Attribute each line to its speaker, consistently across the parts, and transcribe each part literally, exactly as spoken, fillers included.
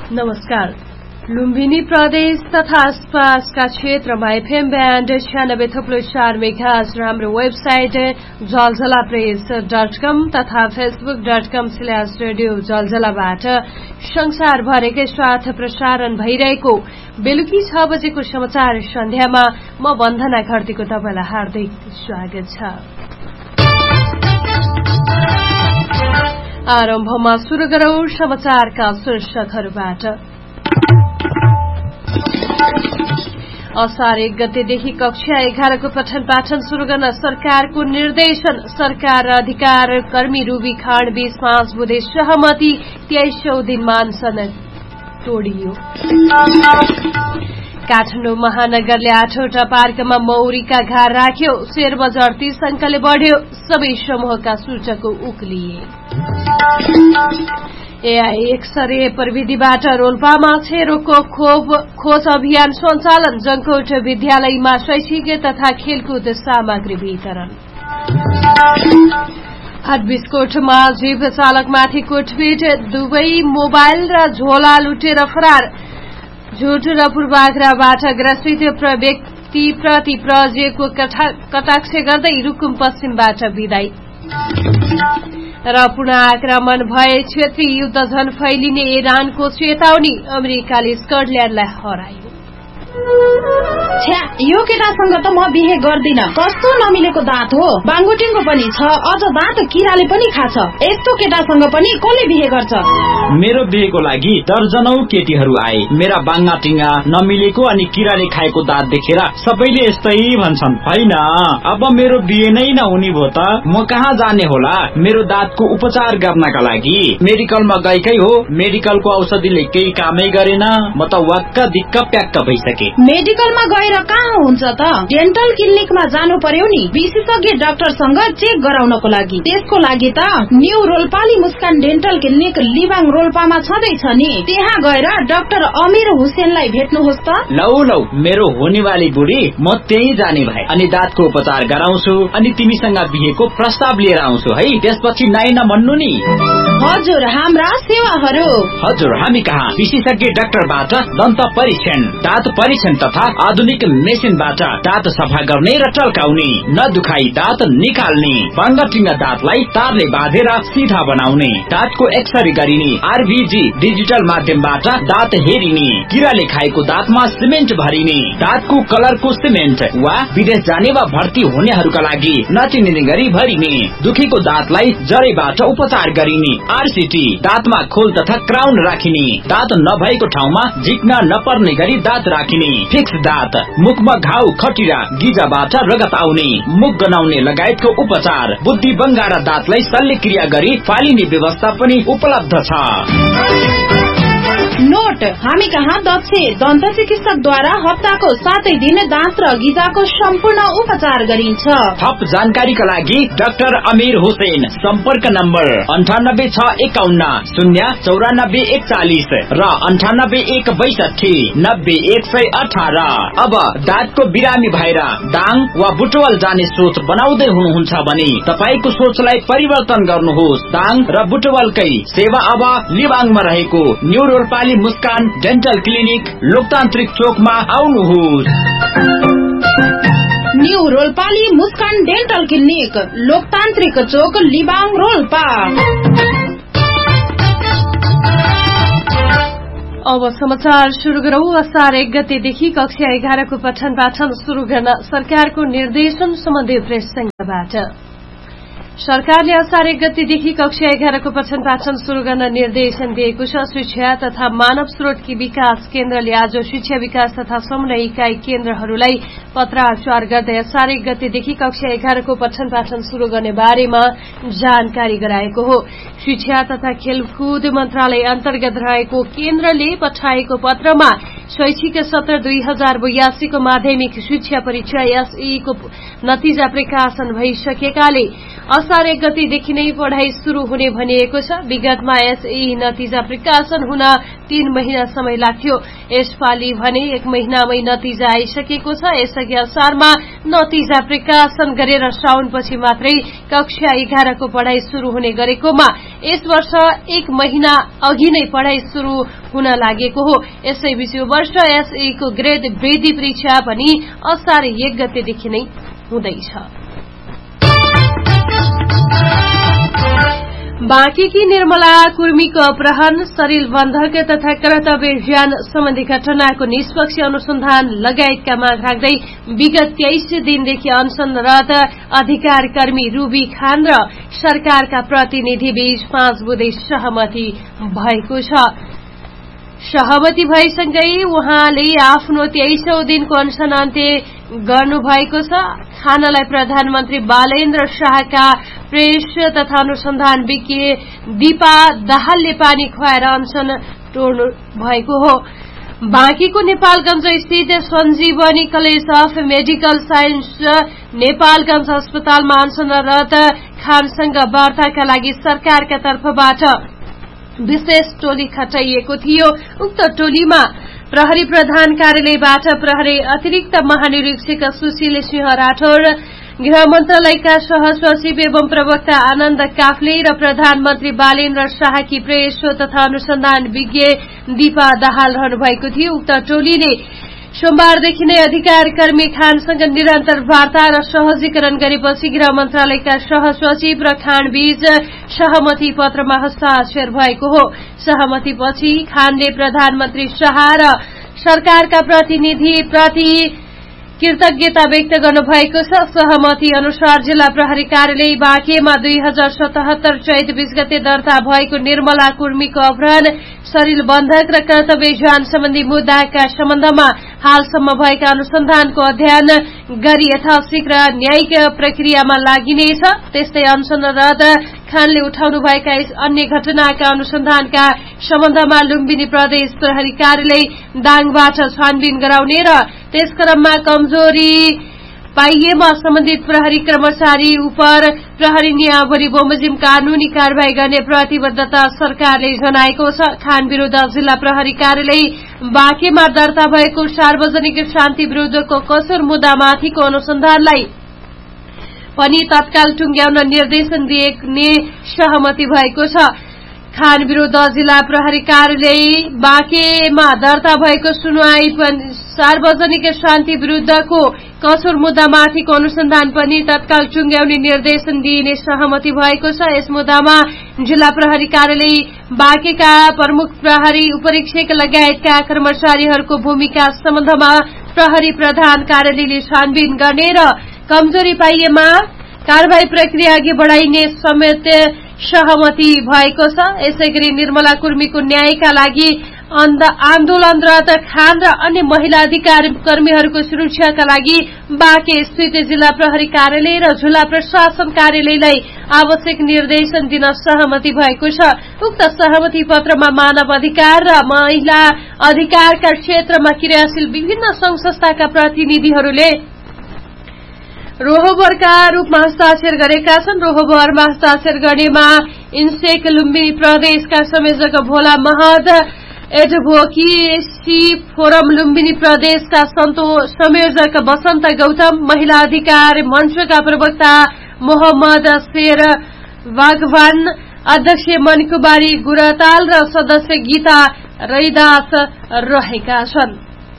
Speaker 1: नमस्कार। लुम्बिनी प्रदेश तथा आसपासका क्षेत्रमा एफएम ब्यान्ड छ्यानब्बे थप्लो चार मेगाहर्ज र हाम्रो वेबसाइट जलजला प्रेस डट कम तथा Facebook dot com slash radio जलजलाबाट संसारभरिकै साथ प्रसारण भइरहेको बेलुकी छ बजेको समाचार सन्ध्यामा म वन्दना घरतीको तपाईलाई हार्दिक स्वागत छ। आरम्भमा सुरु गरौं समाचारका शीर्षकहरूबाट। असार एक गतेदेखि कक्षा एघारको पठन पाठन शुरू गर्न सरकारको निर्देशन। सरकार र अधिकार कर्मी रूबी खाँड बीच पाँच बुधे सहमति, तेइसौं दिन मानसन तोडियो। काठमाडौँ महानगरले आठवटा पार्कमा मौरीका घर राख्यो। शेयर बजार तीस अंकले बढ़्यो। सबै समूहका सूचक उक्लिए। एआई एक्सरे प्रविधिबाट रोल्पामा छेरोको खोप खोज अभियान सञ्चालन। जंकोट विद्यालयमा शैक्षिक तथा खेलकुद सामग्री वितरण। हाट बिस्कोटमा जीव चालकमाथि कुटपिट। दुवै मोबाइल र झोला लुटेर फरार। झुट र पूर्वाग्रहबाट ग्रसित व्यक्ति प्रति प्रजेको कटाक्ष गर्दै रुकुम पश्चिमबाट विदाई। र पुनः आक्रमण भए क्षेत्रीय युद्ध झन फैलिने इरानको चेतावनी। अमेरिकाले स्कटल्याण्डलाई हरायो।
Speaker 2: छ्या, यो केटासँग त म बिहे गर्दिन। कस्तो नमिलेको दाँत हो। बाङ्गुटिङको पनि छ, अझ दाँत किराले पनि खाछ। यस्तो केटासँग पनि कसले बिहे गर्छ?
Speaker 3: मेरो बिहेको लागि दर्जनौ केटीहरू आए। मेरा बाङ्गाटिङा नमिलेको अनि किराले खाएको दाँत देखेर सबैले यस्तै भन्छन्। होइन, अब मेरो बिहे नै नहुने भो त म कहाँ जाने होला मेरो दाँतको उपचार गर्नका लागि? मेडिकलमा गएकै हो, मेडिकलको औषधिले केही कामै गरेन। म त वाक्क दिक्क प्याक्क भइसके।
Speaker 2: मेडिकलमा गएर कहाँ हुन्छ त? डेन्टल क्लिनिकमा जानु पर्यो नि, विशेषज्ञ डाक्टरसँग चेक गराउनको लागि। त्यसको लागि त न्यू रोल्पाली मुस्कान डेन्टल क्लिनिक लिबाङ रोल्पामा छँदैछ नि। त्यहाँ गएर डाक्टर अमीर हुसेनलाई भेट्नुहोस् त।
Speaker 3: लौ लौ, मेरो हुनेवाली बुढी, म त्यही जाने भए अनि दाँतको उपचार गराउँछु अनि तिमीसँग बिहेको प्रस्ताव लिएर आउँछु है। त्यसपछि नाइ नभन्नु नि।
Speaker 2: हजुर, हाम्रा सेवाहरू।
Speaker 3: हजुर, हामी कहाँ विशेषज्ञ डाक्टरबाट दन्त परीक्षण, दाँत परीक्षण तथा आधुनिक मेसिनबाट दाँत सफा गर्ने र टल्काउने, नदुखाई दाँत निकाल्ने, बाङ्गाटिङ्गा दाँतलाई तारले बाँधेर सिधा बनाउने, दाँतको एक्सरे गरिने, आरभीजी डिजिटल माध्यमबाट दाँत हेरिने, किराले खाएको दाँतमा सिमेन्ट भरिने, दाँतको कलरको सिमेन्ट वा विदेश जाने वा भर्ती हुनेहरूका लागि नचिनिने गरी भरिने, दुखेको दाँतलाई जडैबाट उपचार गरिने, आरसीटी दाँतमा खोल तथा क्राउन राखिने, दाँत नभएको ठाउँमा झिक्न नपर्ने गरी दाँत राखिने, फिक्स दाँत, मुखमा घाउ खटिरा गिजाबाट रगत आउने, मुख गनाउने लगायतको उपचार, बुद्धि बङ्गारा दाँतलाई शल्यक्रिया गरी फालिने व्यवस्था पनि उपलब्ध छ।
Speaker 2: नोट, हामी कहाँ दक्ष दन्त चिकित्सकद्वारा हप्ताको सातै दिन दाँत र गिजाको सम्पूर्ण उपचार गरिन्छ।
Speaker 3: थप जानकारीका लागि डाक्टर अमीर हुसेन, सम्पर्क नम्बर अन्ठानब्बे छ एकाउन्न शून्य चौरानब्बे एकचालिस र अन्ठानब्बे एक बैसठी नब्बे एक सय अठार। अब दाँतको बिरामी भएर दाङ वा बुटवल जाने सोच बनाउँदै हुनुहुन्छ भने तपाईको सोचलाई परिवर्तन गर्नुहोस्। दाङ र बुटवलकै सेवा अब लिबाङमा रहेको न्यू रोल्पाली मुस्कान डेन्टल क्लिनिक लोकतान्त्रिक चोकमा आउनुहोस्।
Speaker 2: न्यू रोल्पाली मुस्कान डेन्टल क्लिनिक लोकतान्त्रिक चोक लिबाङ रोल्पा।
Speaker 1: अब समाचार शुरू गरौं। असार एक गतेदेखि कक्षा एघारको पठन पाठन शुरू गर्न सरकारको निर्देशन सम्बन्धी प्रेस संघबाट। सरकारले असार एक गतेदेखि कक्षा एघारको पठन पाठन शुरू गर्न निर्देशन दिएको छ। शिक्षा तथा मानव स्रोत विकास केन्द्रले आज शिक्षा विकास तथा समन्वय इकाई केन्द्रहरूलाई पत्राचार गर्दै असार एक गतेदेखि कक्षा एघारको पठन पाठन शुरू गर्ने बारेमा जानकारी गराएको हो। शिक्षा तथा खेलकुद मन्त्रालय अन्तर्गत रहेको केन्द्रले पठाएको पत्रमा शैक्षिक सत्र दुई हजार बयासीको माध्यमिक शिक्षा परीक्षा एसई को नतिजा प्रकाशन भइसकेकाले असार एक गतेदेखि नै पढ़ाई शुरू हुने भनिएको छ। विगतमा एसई नतिजा प्रकाशन हुन तीन महिना समय लाग्थ्यो। यसपालि भने एक महिनामै नतिजा आइसकेको छ। यसअघि असारमा नतिजा प्रकाशन गरेर साउनपछि मात्रै कक्षा एघारको पढ़ाई शुरू हुने गरेकोमा यस वर्ष एक महिना अघि नै पढ़ाई शुरू हुन लागेको हो। यसैबीच यो वर्ष एस एको ग्रेड वृद्धि परीक्षा पनि असार एक गतेदेखि नै हुँदैछ। बाँकीकी निर्मला कुर्मीको अपहरण, शरीर बन्धक तथा कर्तव्य ज्ञान सम्बन्धी घटनाको निष्पक्ष अनुसन्धान लगायतका माग राख्दै विगत तेइस दिनदेखि अनशनरत अधिकार कर्मी रूबी खान र सरकारका प्रतिनिधि बीच पाँच बुँदे सहमति भएको छ। सहमति भएसँगै उहाँले आफ्नो तेइसौं दिनको अनशन अन्त्य गर्नुभएको छ। खानलाई प्रधानमन्त्री बालेन्द्र शाहका प्रेस तथा अनुसन्धान विज्ञ दीपा दाहालले पानी खुवाएर अनशन तोड्नु भएको हो। बाँकीको नेपालगंज स्थित सञ्जीवनी college of medical science Nepalganj अस्पतालमा अनशनरत खानसँग वार्ताका लागि सरकारका तर्फबाट विशेष टोली खटाइएको थियो। उक्त टोलीमा प्रहरी प्रधान कार्यालयबाट प्रहरी अतिरिक्त महानिरीक्षक सुशील सिंह राठौर, गृह मन्त्रालयका सहसचिव एवं प्रवक्ता आनन्द काफ्ले र प्रधानमन्त्री बालेन्द्र शाहकी प्रेस तथा अनुसन्धान विज्ञ दीपा दाहाल रहनु भएको थियो। उक्त टोलीले सोमबारदेखि नै अधिकार कर्मी खानसँग निरन्तर वार्ता र सहजीकरण गरेपछि गृह मन्त्रालयका सहसचिव र खानबीच सहमति पत्रमा हस्ताक्षर भएको हो। सहमतिपछि खानले प्रधानमन्त्री शाह र सरकारका प्रतिनिधि प्रति कृतज्ञता व्यक्त गर्नुभएको छ। सहमति अनुसार जिल्ला प्रहरी कार्यालय बाँकेमा दुई हजार सतहत्तर चैत बीस गते दर्ता भएको निर्मला कुर्मीको अपहरण, शरीर बन्धक र कर्तव्य ज्ञान सम्बन्धी मुद्दाका सम्बन्धमा हालसम्म भएका अनुसन्धानको अध्ययन गरी यथाशीघ्र न्यायिक प्रक्रियामा लागिनेछ। त्यस्तै अनशनरत खानले उठाउनुभएका अन्य घटनाका अनुसन्धानका सम्बन्धमा लुम्बिनी प्रदेश प्रहरी कार्यालय दाङबाट छानबिन गराउने र त्यस क्रममा कमजोरी पाइएमा सम्बन्धित प्रहरी कर्मचारी उप प्रहरी नियावली बमोजिम कानूनी कार्यवाही गर्ने प्रतिबद्धता सरकारले जनाएको छ। खान विरूद्ध जिल्ला प्रहरी कार्यालय बाँकेमा दर्ता भएको सार्वजनिक शान्ति विरूद्धको कसुर मुद्दामाथिको अनुसन्धानलाई पनि तत्काल टुंग्याउन निर्देशन दिने सहमति भएको छ। खान विरूद्ध जिल्ला प्रहरी कार्यालय बाँकेमा दर्ता भएको सुनवाई पनि सार्वजनिक शान्ति विरूद्धको कसुर मुद्दामाथिको अनुसन्धान पनि तत्काल टुंग्याउने निर्देशन दिइने सहमति भएको छ। यस मुद्दामा जिल्ला प्रहरी कार्यालय बाँकेका प्रमुख प्रहरी उपरीक्षक लगायतका कर्मचारीहरूको भूमिका सम्बन्धमा प्रहरी प्रधान कार्यालयले छानबिन गर्ने र कमजोरी पाइएमा कार्यवाही प्रक्रिया अघि बढ़ाइने समेत सहमति भएको छ। यसैगरी निर्मला कुर्मीको न्यायका लागि आन्दोलनरत खान र अन्य महिला अधिकार कर्मीहरूको सुरक्षाका लागि बाँके स्थित जिल्ला प्रहरी कार्यालय र जिल्ला प्रशासन कार्यालयलाई आवश्यक निर्देशन दिन सहमति भएको छ। उक्त सहमति पत्रमा मानव अधिकार र महिला अधिकारका क्षेत्रमा क्रियाशील विभिन्न संघ संस्थाका प्रतिनिधिहरूले रोहबरका रूपमा हस्ताक्षर गरेका छन्। रोहबरमा हस्ताक्षर गर्नेमा इन्सेक लुम्बिनी प्रदेशका संयोजक भोला महत, एडभोकेसी फोरम लुम्बिनी प्रदेशका संयोजक वसन्त गौतम, महिला अधिकार मञ्चका प्रवक्ता मोहम्मद शेर वागवान, अध्यक्ष मनकुमारी गुरताल र सदस्य गीता रैदास रहेका छन्।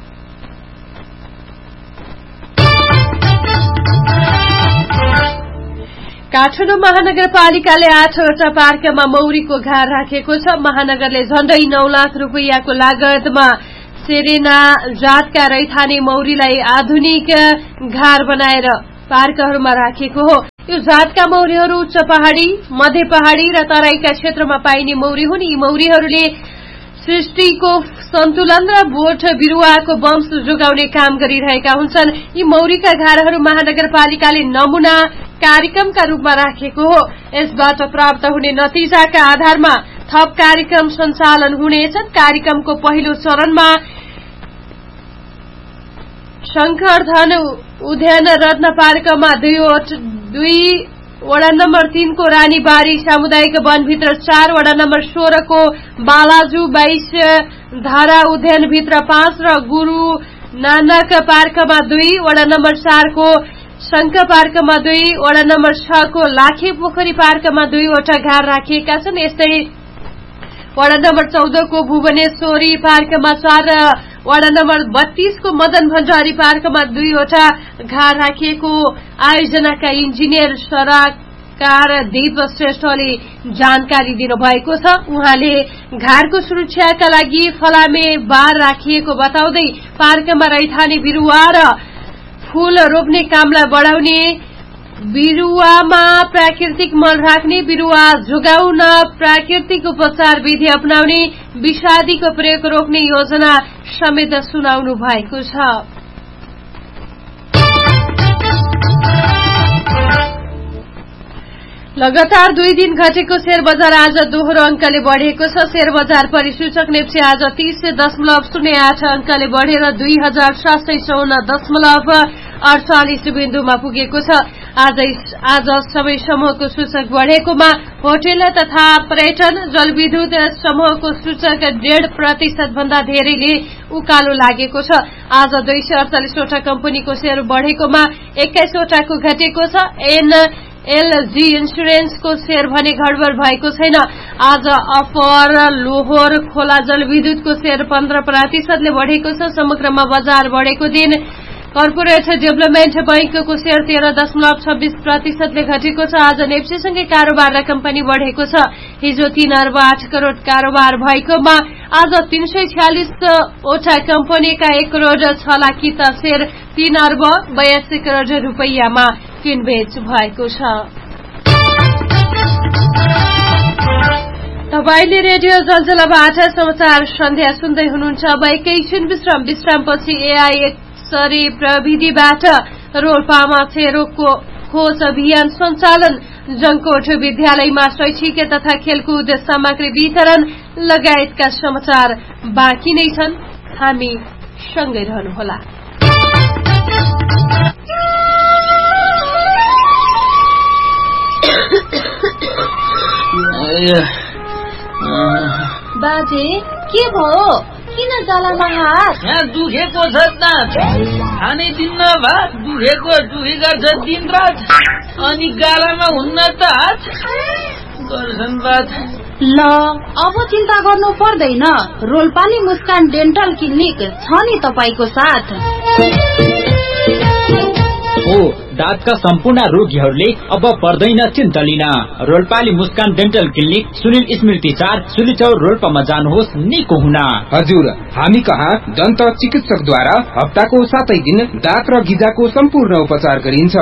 Speaker 1: काठमाडौँ महानगरपालिकाले आठवटा पार्कमा मौरीको घर राखेको छ। महानगरले झण्डै नौ लाख रूपियाँको लागतमा सेरेना जातका रैथाने मौरीलाई आधुनिक घर बनाएर पार्कहरूमा राखेको हो। यो जातका मौरीहरू उच्च पहाड़ी, मध्य पहाड़ी र तराईका क्षेत्रमा पाइने मौरी हुन्। यी मौरीहरूले सृष्टिको सन्तुलन र बोट बिरूवाको वंश जोगाउने काम गरिरहेका हुन्छन्। यी मौरीका घरहरू महानगरपालिकाले नमूना कार्यक्रमका रूपमा राखेको हो। यसबाट प्राप्त हुने नतिजाका आधारमा थप कार्यक्रम सञ्चालन हुनेछन्। कार्यक्रमको पहिलो चरणमा शंकरधन उद्यान रत्न पार्कमा दुई वडा नम्बर तीन को रानीबारी सामुदायिक वनभित्र चार, वडा नम्बर सोह्र को बालाजु बाइस धारा उद्यानभित्र पाँच र गुरु नानक पार्कमा दुई, वडा नम्बर चार को शंख पार्कमा दुई, वडा नम्बर छ को लाखे पोखरी पार्कमा दुईवटा घार राखिएका छन्। यस्तै वडा नम्बर चौध को भुवनेश्वरी पार्कमा चार र वडा नम्बर बत्तीस को मदन भण्डारी पार्कमा दुईवटा घार राखिएको आयोजनाका इन्जिनियर सराकार दीप श्रेष्ठले जानकारी दिनुभएको छ। उहाँले घारको सुरक्षाका लागि फलामे बार राखिएको बताउँदै पार्कमा रैथाने बिरुवा र फूल रोप्ने कामलाई बढाउने, बिरुवामा प्राकृतिक मल राख्ने, बिरुवा जोगाउन प्राकृतिक उपचार विधि अपनाउने, विषादीको प्रयोग रोक्ने योजना समेत सुनाउनु भएको छ। लगातार दुई दिन घटेको शेयर बजार आज दोहोरो अंकले बढ़ेको छ। शेयर बजार परिसूचक नेप्से आज तीस दशमलव शून्य आठ अंकले बढ़ेर दुई हजार सात सय चौन्न दशमलव अडचालिस बिन्दुमा पुगेको छ। आज आज सबै समूहको सूचक बढ़ेकोमा होटेल तथा पर्यटन, जलविद्युत समूहको सूचक डेढ़ प्रतिशत भन्दा धेरैले उकालो लागेको छ। आज दुई सय अडचालिसवटा कम्पनीको शेयर बढ़ेकोमा एक्काइसवटाको घटेको छ। एन एलजी इन्सुरेन्सको शेयर भने गडबड भएको छैन। आज अपर, लोहोर, खोला जलविद्युतको शेयर पन्ध्र प्रतिशतले बढ़ेको छ। समग्रमा बजार बढ़ेको दिन कर्पोरेट डेभलपमेन्ट बैंकको शेयर तेह्र दशमलव छब्बीस प्रतिशतले घटेको छ। आज नेप्सेसँगै कारोबार र कम्पनी बढ़ेको छ। हिजो तीन अर्ब आठ करोड़ कारोबार भएकोमा आज तीन सय छ्यालिसवटा कम्पनीका एक करोड़ छ लाखित शेयर तीन अर्ब बयासी करोड़ रूपैयाँमा किनबेच भएको छ। तपाईले रेडियो जलजलाबाट समाचार सन्ध्या सुन्दै हुनुहुन्छ। अब एकैछिन विश्राम विश्रामपछि एआई एक्सरे प्रविधिबाट रोल्पामा क्षयरोगको खोज अभियान सञ्चालन, जंकोट विद्यालयमा शैक्षिक तथा खेलकुद सामग्री वितरण लगायतका समाचार बाँकी नै छन्। हामी सँगै रहनुहोला।
Speaker 2: बाजे के भयो? किन गलामा हात?
Speaker 4: यहाँ दुखेको छ त, खानै दिन्न भात, दुखेको दुखी गर्छ दिन रात, अनि गालामा हुन्न त हात गर्छन् बात।
Speaker 2: ल अब चिन्ता गर्नु पर्दैन, रोल्पाली मुस्कान डेन्टल क्लिनिक छ नि तपाईको साथ।
Speaker 3: हो, दाँतका सम्पूर्ण रोगीहरूले अब पर्दैन चिन्ता लिन। रोल्पाली मुस्कान डेन्टल क्लिनिक सुनिल स्मृति चार सुलिचौर रोल्पामा जानुहोस् निको हुन।
Speaker 5: हजुर, हामी कहाँ दन्त चिकित्सकद्वारा हप्ताको सातै दिन दाँत र गिजाको सम्पूर्ण उपचार गरिन्छ।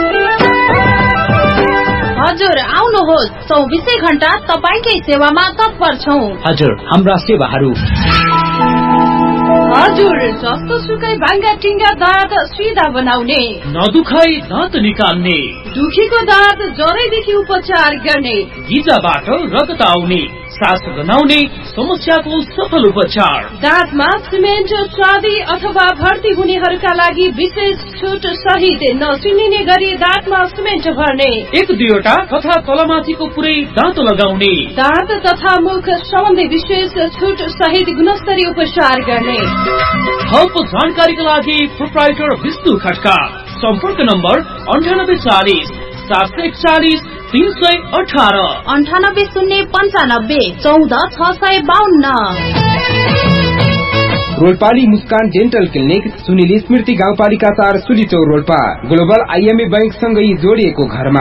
Speaker 2: हजुर आउनुहोस्, चौबिसै घण्टा तपाईकै सेवामा तत्पर छौं।
Speaker 3: हजुर, हाम्रा सेवाहरू
Speaker 1: हजुर जस्तो सुकै भाङ्गा टिङ्गा दाँत सिधा बनाउने,
Speaker 4: नदुखाई दाँत निकाल्ने,
Speaker 1: दुखीको दाँत जरैदेखि उपचार गर्ने,
Speaker 4: गिजाबाट रगत आउने, सास गनाउने समस्याको सफल उपचार,
Speaker 1: दाँतमा सिमेन्ट स्वादी अथवा भर्ती हुनेहरूका लागि विशेष छुट सहित नचिनिने गरी दाँतमा सिमेन्ट भर्ने,
Speaker 4: एक दुईवटा तथा तलमाथिको पुरै दाँत लगाउने,
Speaker 1: दाँत तथा मुख सम्बन्धी विशेष छुट सहित गुणस्तरीय उपचार गर्ने।
Speaker 4: थप जानकारीका लागि प्रोप्राइटर विष्णु खड्का, सम्पर्क नम्बर अन्ठानब्बे चालिस सात सय एकचालिस तीन सय अठारह,
Speaker 2: अन्ठानब्बे शून्य पन्चानब्बे चौध छ सय बाहन्न।
Speaker 5: रोल्पाली मुस्कान डेन्टल क्लिनिक सुनिल स्मृति गाउँपालिका चार सुलिचौर रोल्पा, ग्लोबल आइएमए बैंक सँगै जोडिएको घरमा।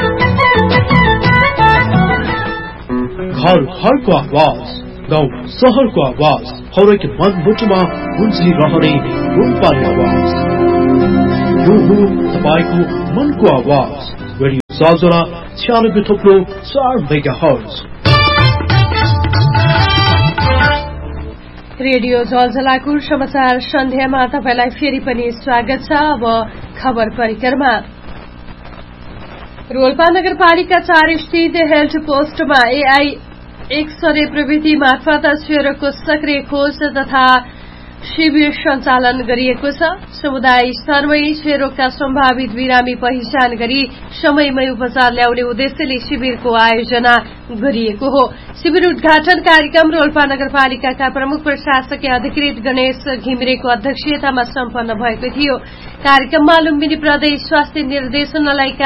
Speaker 6: घर घरको आवाज, गाउँ सहरको आवाज, हरेक मनमुटुमा गुन्जिरहने रोल्पाली आवाज। यो हो तपाईको मनको आवाज। रेडियो साजरा छ्यानब्बे थोप्लो चार मेगा हर्ज।
Speaker 1: रेडियो जलजलाको समाचार सन्ध्यामा तपाईलाई फेरि पनि स्वागत छ। अब खबर परिक्रमा। रोल्पा नगरपालिका चार स्थित हेल्थ पोस्टमा एआई एक्सरे प्रविधि मार्फत क्षयरोगको सक्रिय खोज तथा शिविर सञ्चालन गरिएको छ। समुदाय स्तरमै क्षयरोगका सम्भावित बिरामी पहिचान गरी समयमै उपचार ल्याउने उद्देश्यले शिविरको आयोजना गरिएको हो। शिविर उद्घाटन कार्यक्रम रोल्पा नगरपालिकाका प्रमुख प्रशासकीय अधिकृत गणेश घिमिरेको अध्यक्षतामा सम्पन्न भएको थियो। कार्यक्रममा लुम्बिनी प्रदेश स्वास्थ्य निर्देशनालयका